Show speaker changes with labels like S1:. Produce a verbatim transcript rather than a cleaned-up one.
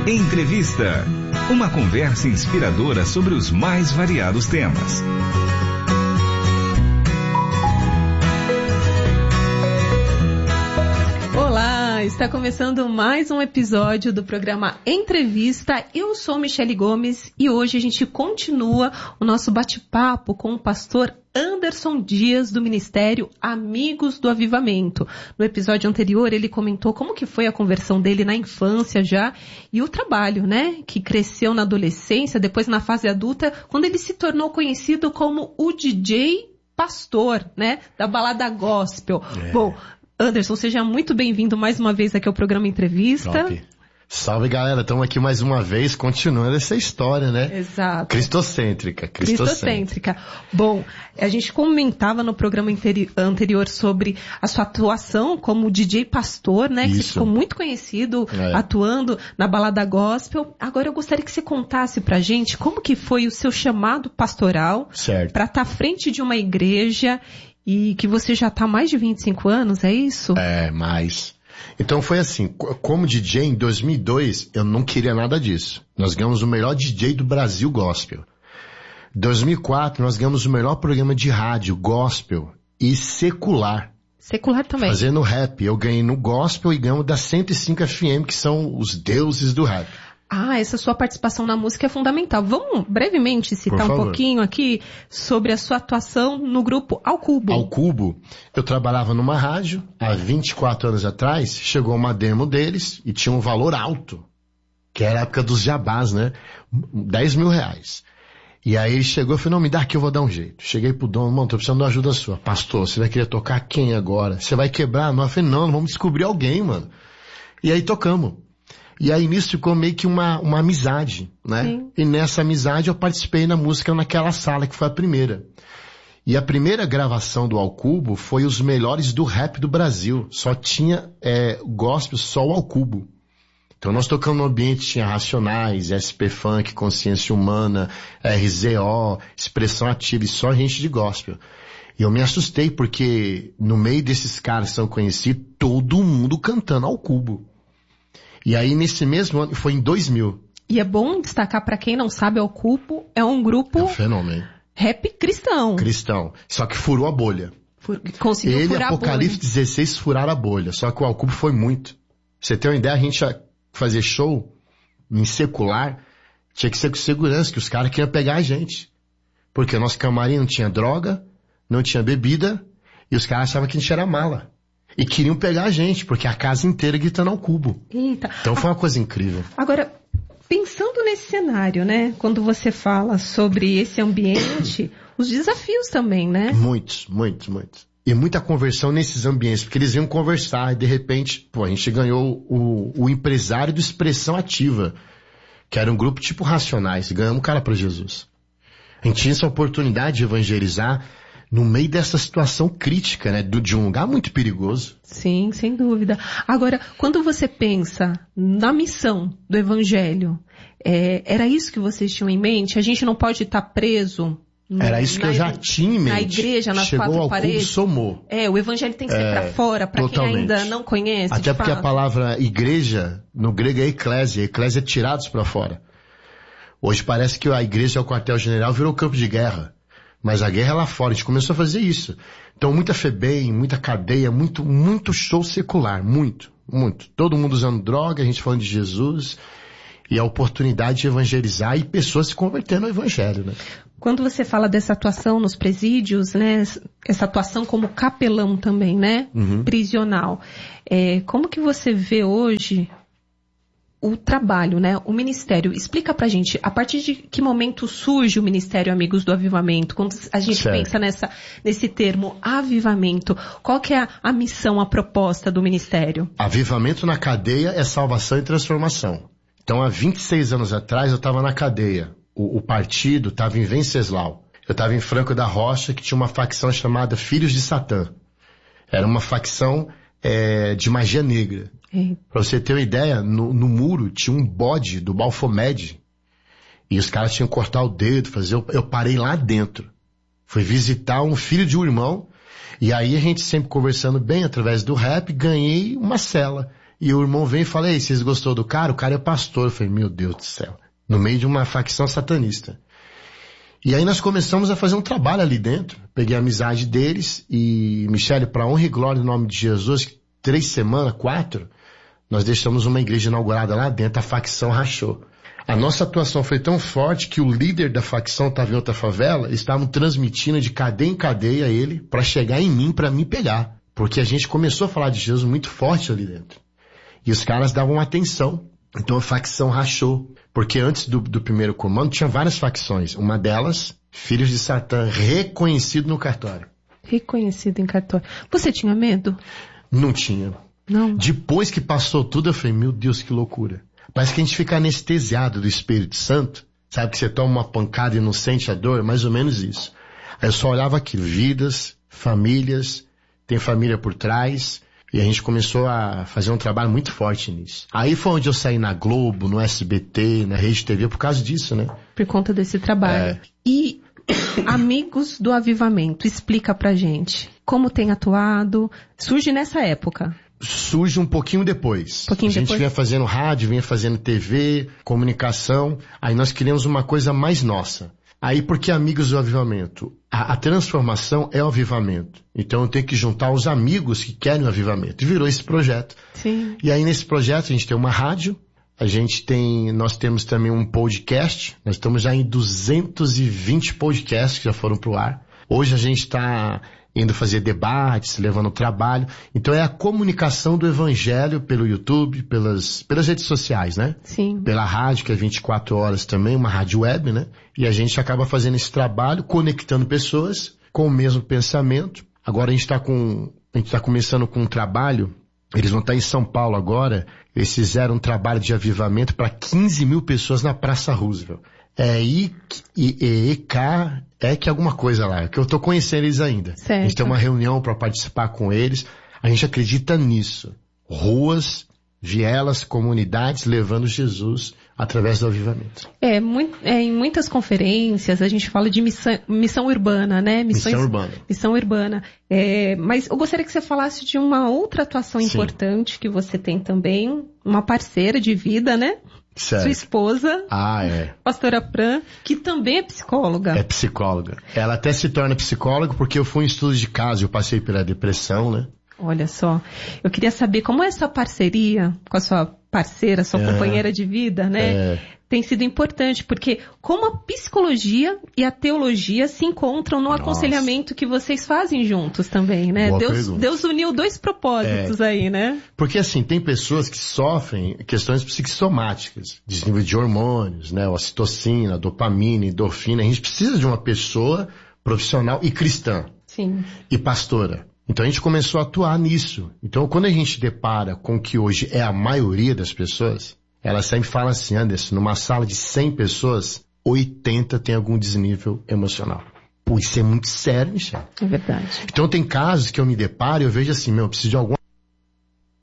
S1: Entrevista. Uma conversa inspiradora sobre os mais variados temas.
S2: Olá, está começando mais um episódio do programa Entrevista. Eu sou Michele Gomes e hoje a gente continua o nosso bate-papo com o pastor Anderson Dias, do Ministério Amigos do Avivamento. No episódio anterior, ele comentou como que foi a conversão dele na infância já e o trabalho, né, que cresceu na adolescência, depois na fase adulta, quando ele se tornou conhecido como o D J pastor, né, da balada gospel. É. Bom, Anderson, seja muito bem-vindo mais uma vez aqui ao programa Entrevista.
S3: Top. Salve, galera, estamos aqui mais uma vez, continuando essa história, né?
S2: Exato.
S3: Cristocêntrica, cristocêntrica.
S2: Cristocêntrica. Bom, a gente comentava no programa anterior sobre a sua atuação como D J pastor, né? Que
S3: Isso.
S2: você ficou muito conhecido
S3: é.
S2: atuando na balada gospel. Agora eu gostaria que você contasse pra gente como que foi o seu chamado pastoral para estar à frente de uma igreja e que você já está há mais de vinte e cinco anos, é isso?
S3: É, mais. Então foi assim, como D J em dois mil e dois, eu não queria nada disso. Nós ganhamos o melhor D J do Brasil gospel. Em dois mil e quatro, nós ganhamos o melhor programa de rádio gospel e secular.
S2: Secular também.
S3: Fazendo rap. Eu ganhei no gospel e ganhamos da cento e cinco F M, que são os deuses do rap.
S2: Ah, essa sua participação na música é fundamental. Vamos brevemente citar um pouquinho aqui sobre a sua atuação no grupo Ao Cubo.
S3: Ao Cubo, eu trabalhava numa rádio, há vinte e quatro anos atrás, chegou uma demo deles e tinha um valor alto, que era a época dos jabás, né? dez mil reais. E aí ele chegou e falou, não, me dá aqui, eu vou dar um jeito. Cheguei pro dono, mano, tô precisando de uma ajuda sua. Pastor, você vai querer tocar quem agora? Você vai quebrar? Não, eu falei, não, vamos descobrir alguém, mano. E aí tocamos. E aí nisso ficou meio que uma, uma amizade, né?
S2: Sim.
S3: E nessa amizade eu participei na música naquela sala que foi a primeira. E a primeira gravação do Ao Cubo foi os melhores do rap do Brasil. Só tinha é, gospel, só o Ao Cubo. Então nós tocamos no ambiente, tinha Racionais, S P Funk, Consciência Humana, R Z O, Expressão Ativa e só gente de gospel. E eu me assustei porque no meio desses caras que são conhecidos, todo mundo cantando Ao Cubo. E aí, nesse mesmo ano, foi em dois mil.
S2: E é bom destacar, para quem não sabe, Ao Cubo é um grupo...
S3: É um fenômeno.
S2: Rap cristão.
S3: Cristão. Só que furou a bolha.
S2: Fur... Conseguiu
S3: Ele,
S2: furar
S3: Apocalipse
S2: a bolha.
S3: dezesseis, furaram a bolha. Só que o Ao Cubo foi muito. Pra você ter uma ideia, a gente ia fazer show em secular, tinha que ser com segurança, que os caras queriam pegar a gente. Porque o nosso camarim não tinha droga, não tinha bebida, e os caras achavam que a gente era mala. E queriam pegar a gente, porque a casa inteira gritando Ao Cubo.
S2: Eita.
S3: Então foi uma coisa incrível.
S2: Agora, pensando nesse cenário, né? Quando você fala sobre esse ambiente, os desafios também, né?
S3: Muitos, muitos, muitos. E muita conversão nesses ambientes, porque eles iam conversar e de repente, pô, a gente ganhou o, o empresário do Expressão Ativa, que era um grupo tipo Racionais, e ganhamos o cara para Jesus. A gente tinha essa oportunidade de evangelizar no meio dessa situação crítica, né, de um lugar muito perigoso.
S2: Sim, sem dúvida. Agora, quando você pensa na missão do Evangelho, é, era isso que vocês tinham em mente? A gente não pode estar preso... No,
S3: era isso que eu já tinha em mente.
S2: Na igreja, nas
S3: Chegou
S2: quatro
S3: ao
S2: paredes.
S3: Cubo, somou.
S2: É, o Evangelho tem que ser
S3: é,
S2: para fora, para quem ainda não conhece.
S3: Até porque
S2: fato.
S3: A palavra igreja, no grego é eclésia. Eclésia é tirados para fora. Hoje parece que a igreja é o quartel-general, virou campo de guerra. Mas a guerra é lá fora, a gente começou a fazer isso. Então muita FEBEM, muita cadeia, muito, muito show secular, muito, muito. Todo mundo usando droga, a gente falando de Jesus, e a oportunidade de evangelizar e pessoas se convertendo ao evangelho, né?
S2: Quando você fala dessa atuação nos presídios, né, essa atuação como capelão também, né, uhum. prisional, é, como que você vê hoje o trabalho, né, o ministério? Explica pra gente, a partir de que momento surge o Ministério Amigos do Avivamento? Quando a gente certo. pensa nessa, nesse termo avivamento, qual que é a, a missão, a proposta do ministério?
S3: Avivamento na cadeia é salvação e transformação. Então, há vinte e seis anos atrás, eu estava na cadeia. O, o partido estava em Venceslau. Eu estava em Franco da Rocha, que tinha uma facção chamada Filhos de Satã. Era uma facção é, de magia negra. Pra você ter uma ideia, no, no muro tinha um bode do Baphomet. E os caras tinham que cortar o dedo, fazer... Eu, eu parei lá dentro. Fui visitar um filho de um irmão. E aí a gente sempre conversando bem através do rap, ganhei uma cela. E o irmão vem e fala, ei, vocês gostou do cara? O cara é pastor. Eu falei, meu Deus do céu. No meio de uma facção satanista. E aí nós começamos a fazer um trabalho ali dentro. Peguei a amizade deles e, Michele, para honra e glória no nome de Jesus, três semanas, quatro, nós deixamos uma igreja inaugurada lá dentro, a facção rachou. A nossa atuação foi tão forte que o líder da facção estava em outra favela, eles estavam transmitindo de cadeia em cadeia ele para chegar em mim, para me pegar. Porque a gente começou a falar de Jesus muito forte ali dentro. E os caras davam atenção. Então a facção rachou. Porque antes do, do primeiro comando tinha várias facções. Uma delas, Filhos de Satã, reconhecido no cartório.
S2: Reconhecido em cartório. Você tinha medo?
S3: Não tinha.
S2: Não.
S3: Depois que passou tudo, eu falei, meu Deus, que loucura. Parece que a gente fica anestesiado do Espírito Santo. Sabe que você toma uma pancada e não sente a dor? Mais ou menos isso. Aí eu só olhava aquilo, vidas, famílias, tem família por trás. E a gente começou a fazer um trabalho muito forte nisso. Aí foi onde eu saí na Globo, no S B T, na Rede T V, por causa disso, né?
S2: Por conta desse trabalho.
S3: É.
S2: E Amigos do Avivamento, explica pra gente como tem atuado. Surge nessa época.
S3: Surge um pouquinho depois.
S2: Pouquinho
S3: a gente
S2: depois?
S3: vinha fazendo rádio, vinha fazendo T V, comunicação. Aí nós queríamos uma coisa mais nossa. Aí, porque Amigos do Avivamento? A, a transformação é o avivamento. Então eu tenho que juntar os amigos que querem o avivamento. E virou esse projeto.
S2: Sim.
S3: E aí nesse projeto a gente tem uma rádio, a gente tem, nós temos também um podcast. Nós estamos já em duzentos e vinte podcasts que já foram pro ar. Hoje a gente está indo fazer debates, levando trabalho. Então é a comunicação do evangelho pelo YouTube, pelas, pelas redes sociais, né?
S2: Sim.
S3: Pela rádio, que é vinte e quatro horas também, uma rádio web, né? E a gente acaba fazendo esse trabalho, conectando pessoas com o mesmo pensamento. Agora a gente está com, a gente está começando com um trabalho, eles vão estar em São Paulo agora, eles fizeram um trabalho de avivamento para quinze mil pessoas na Praça Roosevelt. É I, I, E, K, é que alguma coisa lá, que eu tô conhecendo eles ainda.
S2: Certo.
S3: A gente tem uma reunião para participar com eles. A gente acredita nisso. Ruas, vielas, comunidades levando Jesus através do avivamento.
S2: É, muito, é, em muitas conferências a gente fala de missão, missão urbana, né? Missões,
S3: Missão urbana.
S2: Missão urbana. É, mas eu gostaria que você falasse de uma outra atuação
S3: Sim.
S2: importante que você tem também, uma parceira de vida, né?
S3: Certo.
S2: Sua esposa,
S3: Ah, é.
S2: pastora Pran, que também é psicóloga.
S3: É psicóloga. Ela até se torna psicóloga porque eu fui em estudo de caso, eu passei pela depressão, né?
S2: Olha só, eu queria saber como essa parceria com a sua parceira, sua
S3: É.
S2: companheira de vida, né?
S3: É.
S2: Tem sido importante, porque como a psicologia e a teologia se encontram no
S3: Nossa.
S2: aconselhamento que vocês fazem juntos também, né?
S3: Boa
S2: Deus,
S3: pergunta.
S2: Deus uniu dois propósitos aí, né?
S3: Porque assim, tem pessoas que sofrem questões psicossomáticas, desnível de hormônios, né? Ocitocina, dopamina, endorfina. A gente precisa de uma pessoa profissional e cristã.
S2: Sim.
S3: E pastora. Então a gente começou a atuar nisso. Então quando a gente depara com o que hoje é a maioria das pessoas, elas sempre falam assim, Anderson, numa sala de cem pessoas, oitenta tem algum desnível emocional. Pô, isso é muito sério, Michel.
S2: É verdade.
S3: Então tem casos que eu me deparo e eu vejo assim, meu, eu preciso de alguma